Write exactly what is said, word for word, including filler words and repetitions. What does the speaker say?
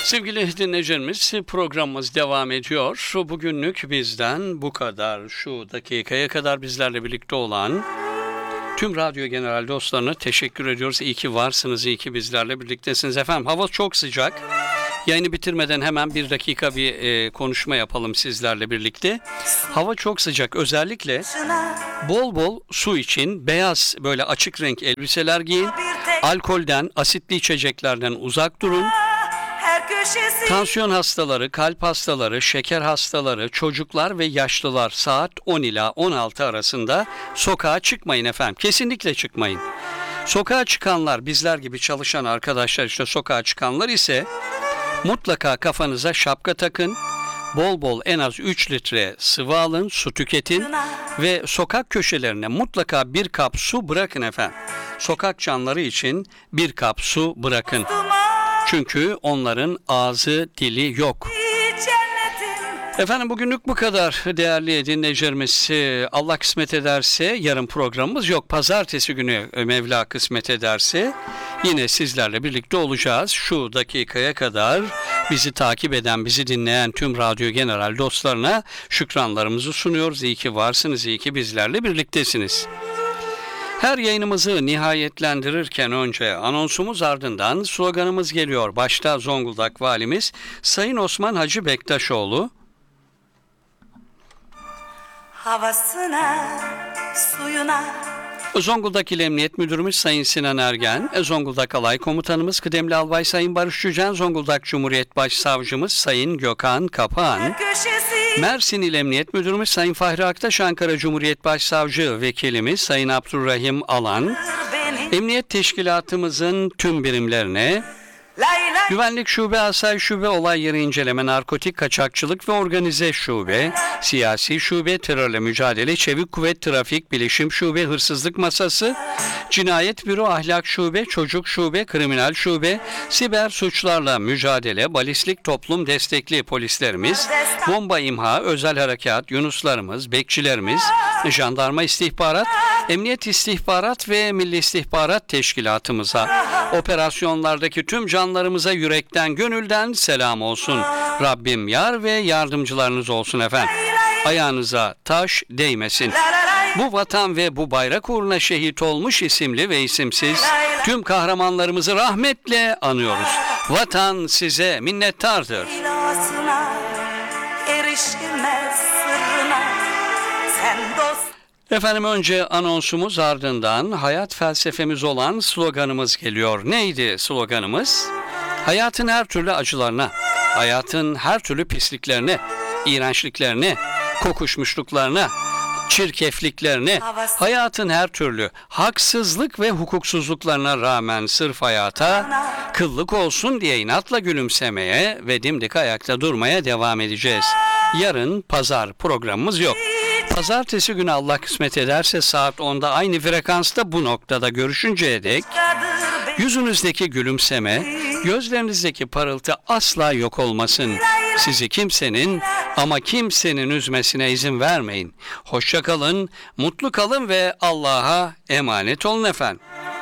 Sevgili dinleyicilerimiz, programımız devam ediyor. Bugünlük bizden bu kadar. Şu dakikaya kadar bizlerle birlikte olan tüm radyo genel dostlarına teşekkür ediyoruz. İyi ki varsınız, iyi ki bizlerle birliktesiniz efendim. Hava çok sıcak. Yayını bitirmeden hemen bir dakika bir e, konuşma yapalım sizlerle birlikte. Hava çok sıcak. Özellikle bol bol su için beyaz böyle açık renk elbiseler giyin. Alkolden, asitli içeceklerden uzak durun. Tansiyon hastaları, kalp hastaları, şeker hastaları, çocuklar ve yaşlılar saat on ila on altı arasında sokağa çıkmayın efendim. Kesinlikle çıkmayın. Sokağa çıkanlar, bizler gibi çalışan arkadaşlar, işte sokağa çıkanlar ise mutlaka kafanıza şapka takın. Bol bol en az üç litre sıvı alın, su tüketin ve sokak köşelerine mutlaka bir kap su bırakın efendim. Sokak canları için bir kap su bırakın. Çünkü onların ağzı, dili yok. Efendim bugünlük bu kadar değerli dinleyicilerimiz. Allah kısmet ederse yarın programımız yok. Pazartesi günü Mevla kısmet ederse yine sizlerle birlikte olacağız. Şu dakikaya kadar bizi takip eden, bizi dinleyen tüm radyo general dostlarına şükranlarımızı sunuyoruz. İyi ki varsınız, iyi ki bizlerle birliktesiniz. Her yayınımızı nihayetlendirirken önce anonsumuz, ardından sloganımız geliyor. Başta Zonguldak Valimiz Sayın Osman Hacı Bektaşoğlu. Havasına, suyuna. Zonguldak İl Emniyet Müdürümüz Sayın Sinan Ergen, Zonguldak Alay Komutanımız Kıdemli Albay Sayın Barış Cücen, Zonguldak Cumhuriyet Başsavcımız Sayın Gökhan Kapağan, Mersin İl Emniyet Müdürümüz Sayın Fahri Aktaş, Ankara Cumhuriyet Başsavcı Vekilimiz Sayın Abdurrahim Alan, Emniyet Teşkilatımızın tüm birimlerine, Güvenlik Şube, Asayiş Şube, Olay Yeri İnceleme, Narkotik Kaçakçılık ve Organize Şube, Siyasi Şube, Terörle Mücadele, Çevik Kuvvet, Trafik, Bilişim Şube, Hırsızlık Masası, Cinayet Büro, Ahlak Şube, Çocuk Şube, Kriminal Şube, Siber Suçlarla Mücadele, Balistik Toplum Destekli Polislerimiz, Bomba İmha, Özel Harekat, Yunuslarımız, Bekçilerimiz, Jandarma İstihbarat, Emniyet İstihbarat ve Milli İstihbarat Teşkilatımıza, operasyonlardaki tüm canlarımıza yürekten, gönülden selam olsun. Rabbim yar ve yardımcılarınız olsun efendim. Ayağınıza taş değmesin. Bu vatan ve bu bayrak uğruna şehit olmuş isimli ve isimsiz tüm kahramanlarımızı rahmetle anıyoruz. Vatan size minnettardır. Efendim önce anonsumuz, ardından hayat felsefemiz olan sloganımız geliyor. Neydi sloganımız? Hayatın her türlü acılarına, hayatın her türlü pisliklerine, iğrençliklerine, kokuşmuşluklarına, çirkefliklerine, hayatın her türlü haksızlık ve hukuksuzluklarına rağmen sırf hayata kıllık olsun diye inatla gülümsemeye ve dimdik ayakta durmaya devam edeceğiz. Yarın pazar programımız yok. Pazartesi günü Allah kısmet ederse saat onda aynı frekansta bu noktada görüşünceye dek yüzünüzdeki gülümseme, gözlerinizdeki parıltı asla yok olmasın. Sizi kimsenin ama kimsenin üzmesine izin vermeyin. Hoşça kalın, mutlu kalın ve Allah'a emanet olun efendim.